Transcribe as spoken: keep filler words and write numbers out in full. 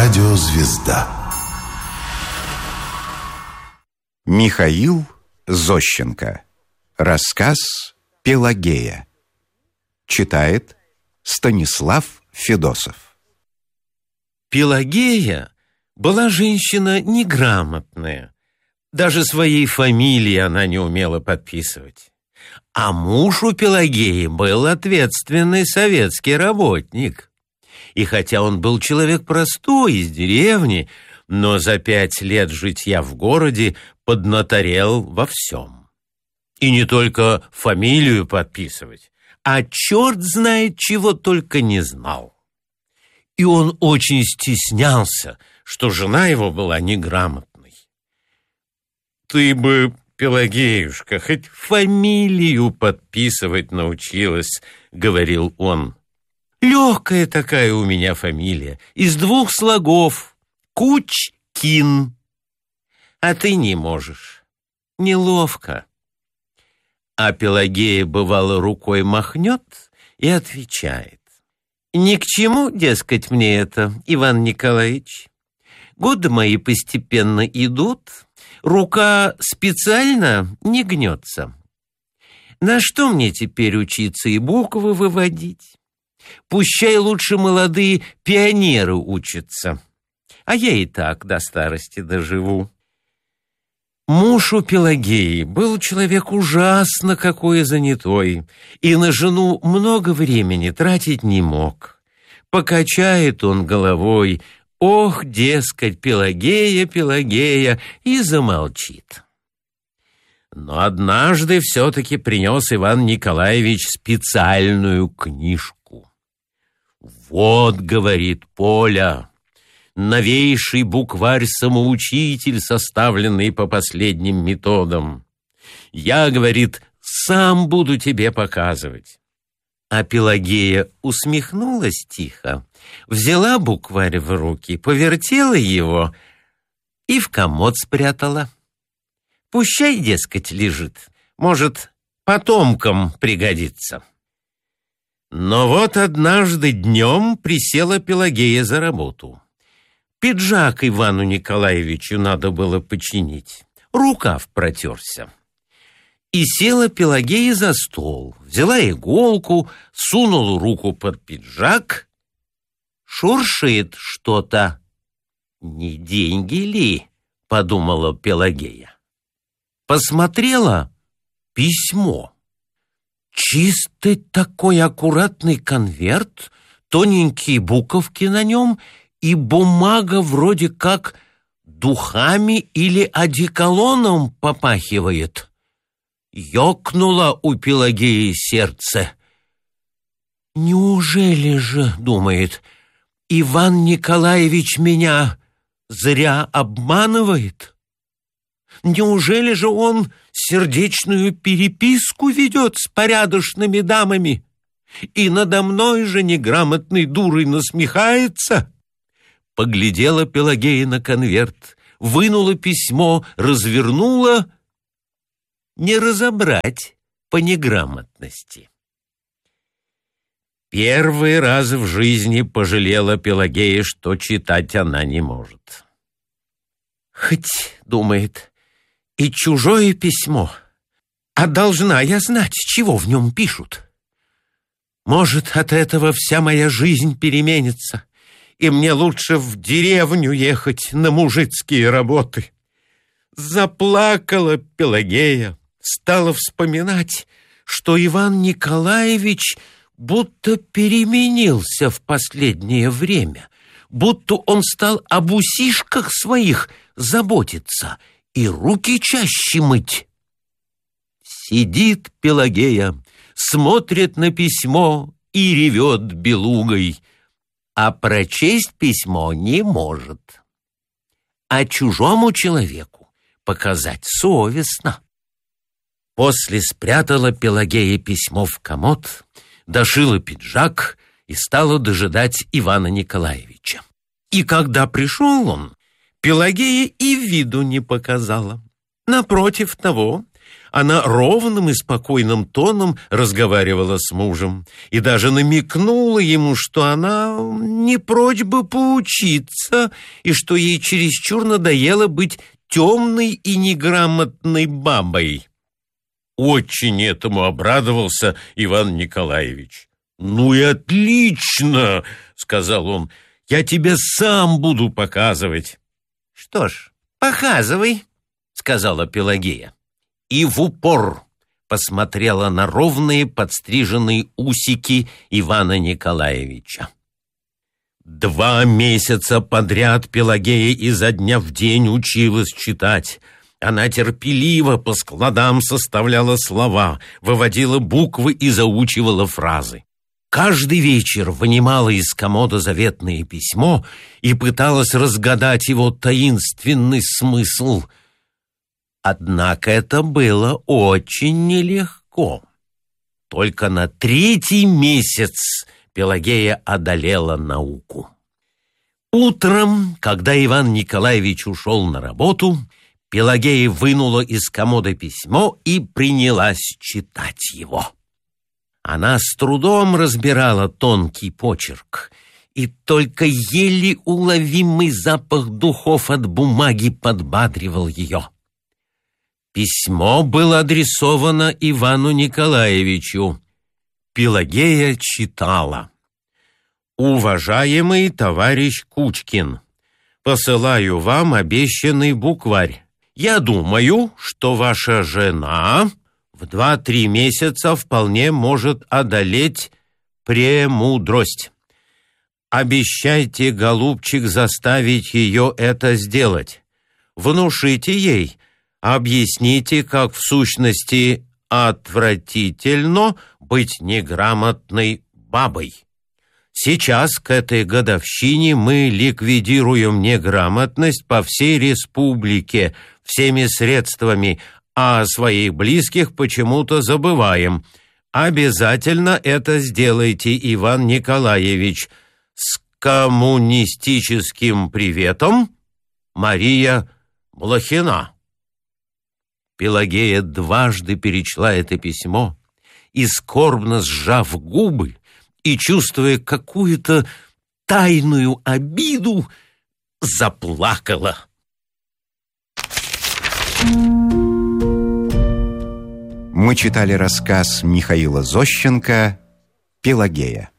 Радиозвезда. Михаил Зощенко. Рассказ «Пелагея». Читает Станислав Федосов. Пелагея была женщина неграмотная. Даже своей фамилии она не умела подписывать. А муж у Пелагеи был ответственный советский работник. И хотя он был человек простой, из деревни, но за пять лет житья в городе поднаторел во всем. И не только фамилию подписывать, а черт знает чего только не знал. И он очень стеснялся, что жена его была неграмотной. «Ты бы, Пелагеюшка, хоть фамилию подписывать научилась», — говорил он. «Легкая такая у меня фамилия, из двух слогов — Кучкин. А ты не можешь, неловко». А Пелагея, бывало, рукой махнет и отвечает: «Ни к чему, дескать, мне это, Иван Николаевич. Годы мои постепенно идут, рука специально не гнется. На что мне теперь учиться и буквы выводить? Пущай лучше молодые пионеры учатся, а я и так до старости доживу». Муж у Пелагеи был человек ужасно какой занятой, и на жену много времени тратить не мог. Покачает он головой: «Ох, дескать, Пелагея, Пелагея», и замолчит. Но однажды все-таки принес Иван Николаевич специальную книжку. «Вот, — говорит, — Поля, новейший букварь-самоучитель, составленный по последним методам. Я, — говорит, — сам буду тебе показывать». А Пелагея усмехнулась тихо, взяла букварь в руки, повертела его и в комод спрятала. Пущай, дескать, лежит, может, потомкам пригодится. Но вот однажды днем присела Пелагея за работу. Пиджак Ивану Николаевичу надо было починить, рукав протерся. И села Пелагея за стол, взяла иголку, сунула руку под пиджак. Шуршит что-то. «Не деньги ли?» — подумала Пелагея. Посмотрела — письмо. Чистый такой аккуратный конверт, тоненькие буковки на нем и бумага вроде как духами или одеколоном попахивает. Ёкнуло у Пелагеи сердце. «Неужели же, — думает, — Иван Николаевич меня зря обманывает? Неужели же он сердечную переписку ведет с порядочными дамами и надо мной же неграмотной дурой насмехается?» Поглядела Пелагея на конверт, вынула письмо, развернула. Не разобрать по неграмотности. Первый раз в жизни пожалела Пелагея, что читать она не может. «Хоть, — думает, — и чужое письмо, а должна я знать, чего в нем пишут. Может, от этого вся моя жизнь переменится, и мне лучше в деревню ехать на мужицкие работы». Заплакала Пелагея, стала вспоминать, что Иван Николаевич будто переменился в последнее время, будто он стал об усишках своих заботиться и руки чаще мыть. Сидит Пелагея, смотрит на письмо и ревет белугой, а прочесть письмо не может. А чужому человеку показать совестно. После спрятала Пелагея письмо в комод, дошила пиджак и стала дожидать Ивана Николаевича. И когда пришел он, Пелагея и виду не показала. Напротив того, Она ровным и спокойным тоном разговаривала с мужем и даже намекнула ему, что она не прочь бы поучиться и что ей чересчур надоело быть темной и неграмотной бабой. Очень этому обрадовался Иван Николаевич. «Ну и отлично!» — сказал он. «Я тебе сам буду показывать». «Что ж, показывай», — сказала Пелагея. И в упор посмотрела на ровные подстриженные усики Ивана Николаевича. Два месяца подряд Пелагея изо дня в день училась читать. Она терпеливо по складам составляла слова, выводила буквы и заучивала фразы. Каждый вечер вынимала из комода заветное письмо и пыталась разгадать его таинственный смысл. Однако это было очень нелегко. Только на третий месяц Пелагея одолела науку. Утром, когда Иван Николаевич ушел на работу, Пелагея вынула из комода письмо и принялась читать его. Она с трудом разбирала тонкий почерк, и только еле уловимый запах духов от бумаги подбадривал ее. Письмо было адресовано Ивану Николаевичу. Пелагея читала: «Уважаемый товарищ Кучкин, посылаю вам обещанный букварь. Я думаю, что ваша жена в два-три месяца вполне может одолеть премудрость. Обещайте, голубчик, заставить ее это сделать. Внушите ей, объясните, как в сущности отвратительно быть неграмотной бабой. Сейчас к этой годовщине мы ликвидируем неграмотность по всей республике всеми средствами, а о своих близких почему-то забываем. Обязательно это сделайте, Иван Николаевич. С коммунистическим приветом, Мария Блохина». Пелагея дважды перечла это письмо и, скорбно сжав губы и чувствуя какую-то тайную обиду, заплакала. Мы читали рассказ Михаила Зощенко «Пелагея».